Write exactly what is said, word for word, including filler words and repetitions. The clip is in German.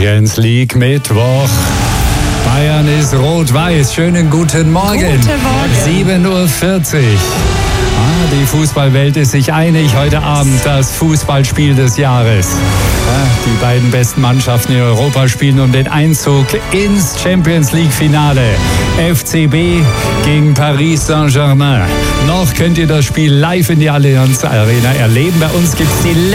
Champions League Mittwoch. Bayern ist rot-weiß. Schönen guten Morgen. Guten Morgen. sieben Uhr vierzig. Ah, die Fußballwelt ist sich einig. Heute Abend das Fußballspiel des Jahres. Ja, die beiden besten Mannschaften in Europa spielen um den Einzug ins Champions League Finale. F C B gegen Paris Saint-Germain. Noch könnt ihr das Spiel live in die Allianz Arena erleben. Bei uns gibt es die